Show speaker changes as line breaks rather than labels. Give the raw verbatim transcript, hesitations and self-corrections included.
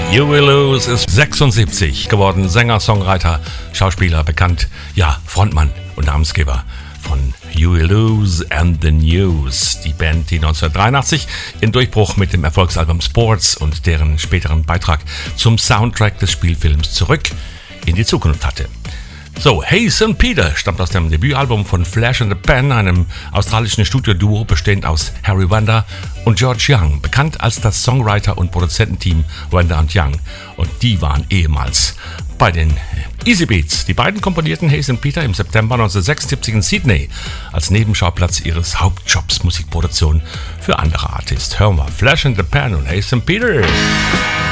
You Will Lose ist sechsundsiebzig geworden, Sänger, Songwriter, Schauspieler, bekannt, ja, Frontmann und Namensgeber von You Will Lose and the News. Die Band, die neunzehnhundertdreiundachtzig ihren Durchbruch mit dem Erfolgsalbum Sports und deren späteren Beitrag zum Soundtrack des Spielfilms Zurück in die Zukunft hatte. So, Hey Saint Peter stammt aus dem Debütalbum von Flash and the Pan, einem australischen Studioduo bestehend aus Harry Vanda und George Young, bekannt als das Songwriter- und Produzententeam Vanda und Young. Und die waren ehemals bei den Easy Beats. Die beiden komponierten Hey Saint Peter im September neunzehnhundertsechsundsiebzig in Sydney als Nebenschauplatz ihres Hauptjobs Musikproduktion für andere Artists. Hören wir Flash and the Pan und Hey Saint Peter.